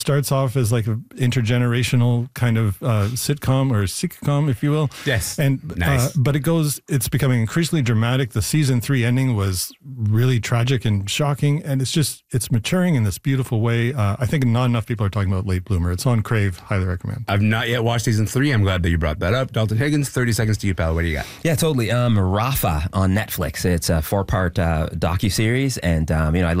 starts off as like an intergenerational kind of sitcom or sitcom, if you will. Yes. And nice. but it's becoming increasingly dramatic. The season 3 ending was really tragic and shocking, and it's maturing in this beautiful way. I think not enough people are talking about Late Bloomer. It's on Crave. Highly recommend. I've not yet watched season 3. I'm glad that you brought that up. Dalton Higgins, 30 seconds to you, pal. What do you got? Yeah, totally. Rafa on Netflix. It's a 4-part docuseries, and I love